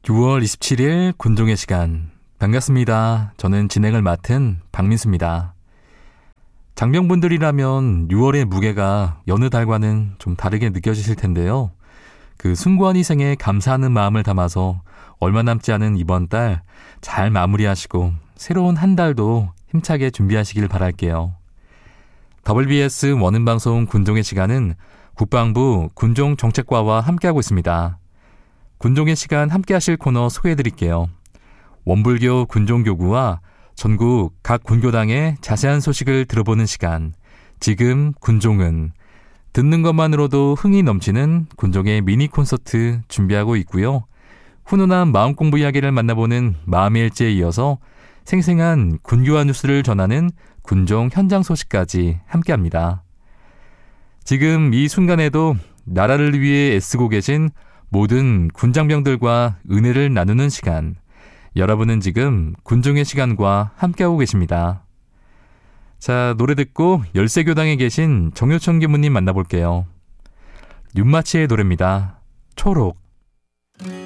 6월 27일 군종의 시간 반갑습니다. 저는 진행을 맡은 박민수입니다. 장병분들이라면 6월의 무게가 여느 달과는 좀 다르게 느껴지실 텐데요. 그 숭고한 희생에 감사하는 마음을 담아서 얼마 남지 않은 이번 달 잘 마무리하시고 새로운 한 달도 힘차게 준비하시길 바랄게요. WBS 원음방송 군종의 시간은 국방부 군종정책과와 함께하고 있습니다. 군종의 시간 함께하실 코너 소개해드릴게요. 원불교 군종교구와 전국 각 군교당의 자세한 소식을 들어보는 시간, 지금 군종은 듣는 것만으로도 흥이 넘치는 군종의 미니 콘서트 준비하고 있고요. 훈훈한 마음공부 이야기를 만나보는 마음의 일지에 이어서 생생한 군교화 뉴스를 전하는 군종 현장 소식까지 함께합니다. 지금 이 순간에도 나라를 위해 애쓰고 계신 모든 군장병들과 은혜를 나누는 시간, 여러분은 지금 군종의 시간과 함께하고 계십니다. 자, 노래 듣고 열세교당에 계신 정효천 교무님 만나볼게요. 윤마치의 노래입니다. 초록.